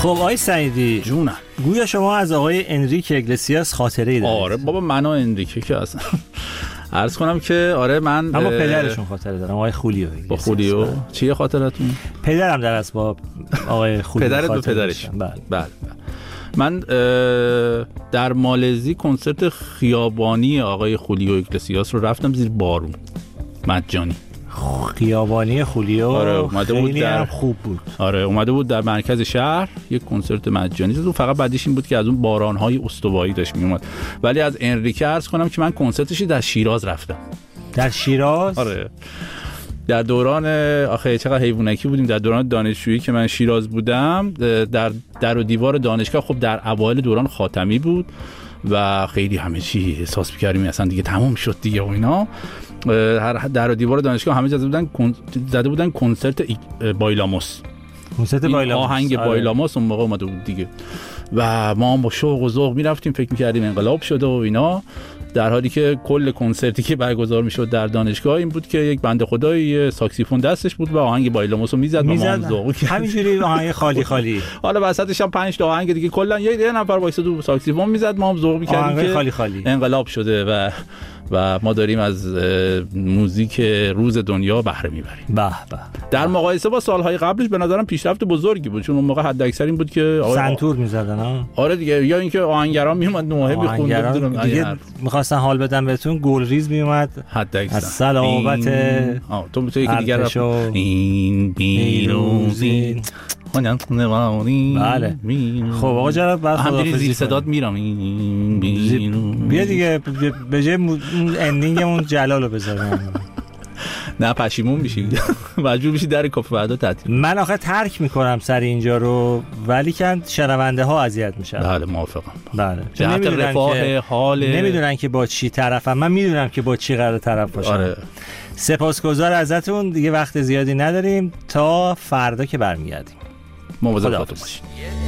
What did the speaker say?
خب آقای سعیدی جونم، گویا شما از آقای انریک اگلسیاس خاطره‌ای دارید؟ آره بابا، من و انریکه که اصلا عرض کنم که آره من با پدرشون خاطره دارم، آقای خولیو. با خولیو چیه خاطرتون؟ پدرم در اسباب آقای خولیو. پدرت به پدرش؟ بله. من در مالزی کنسرت خیابانی آقای خولیو اگلسیاس رو رفتم زیر بارون مجانی. خیابانی خولیو. آره اومده بود، در خوب بود. آره اومده بود در مرکز شهر یک کنسرت مجانی زد و فقط بعدش این بود که از اون باران‌های استوایی داشت میومد. ولی از انریکه عرض کنم که من کنسرتش در شیراز رفتم. در شیراز؟ آره در دوران آخه چقدر حیوانکی بودیم، در دوران دانشجویی که من شیراز بودم، در و دیوار دانشگاه، خب در اوایل دوران خاتمی بود و خیلی همه چی احساس می‌کردیم اصلا دیگه تموم شد دیگه و اینا. در و دیوار دانشگاه همه زده بودن کنسرت بایلاموس. کنسرت بایلاموس، آهنگ بایلاموس اون موقع اومده بود دیگه و ما هم با شوق و ذوق میرفتیم، فکر می‌کردیم انقلاب شده و اینا، در حالی که کل کنسرتی که برگزار میشد در دانشگاه این بود که یک بنده خدایی ساکسیفون دستش بود و آهنگ بایلاموس رو میزد و ما هم ذوق کردیم همینجوری آهنگ خالی خالی. حالا وسطش هم 5 تا آهنگ دیگه، کلا یه نفر وایساد و ساکسیفون میزد، ما هم ذوق می‌کردیم که خالی خالی انقلاب شده و ما داریم از موزیک روز دنیا بهره میبریم. به به. در مقایسه با سالهای قبلش به نظرم پیشرفت بزرگی بود، چون اون موقع حد اکثر این بود که سنتور میزدن ها. آره دیگه، یا اینکه آهنگران میومد نوحه میخوند دیگه، میخواستن حال بدن بهتون، گلریز میومد حد اکثر. سلامت تو یکی دیگه رفت این بیروزی. بله. خب آقا جناب بعد همینجوری زیر صدات میرم بیا دیگه به جای اندینگمون جلالو بذارم. نه پشیمون میشی، مجبور میشی در کافه بعدا تعطیل. من آخه ترک میکنم سر اینجا رو، ولی که شنونده ها اذیت میشن. بله موافقم. بله جهت رفاه حال نمیدونن که با چی طرفم، من میدونم که با چی قرار طرف باشم. آره. سپاسگزار ازتون، دیگه وقت زیادی نداریم تا فردا که برمیگردیم. مواظب خودتون باشید.